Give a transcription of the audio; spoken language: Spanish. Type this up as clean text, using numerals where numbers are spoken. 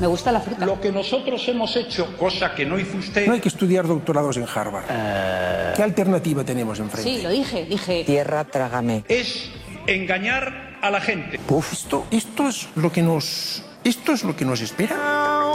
Me gusta la fruta. Lo que nosotros hemos hecho, cosa que no hizo usted... No hay que estudiar doctorados en Harvard. ¿Qué alternativa tenemos enfrente? Sí, lo dije. Tierra, trágame. es engañar a la gente. Esto es lo que nos espera.